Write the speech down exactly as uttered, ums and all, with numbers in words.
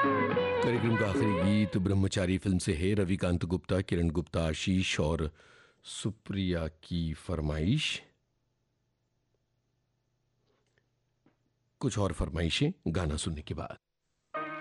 कार्यक्रम का आखिरी गीत ब्रह्मचारी फिल्म से है। रविकांत गुप्ता, किरण गुप्ता, आशीष और सुप्रिया की फरमाइश। कुछ और फरमाइशें गाना सुनने के बाद।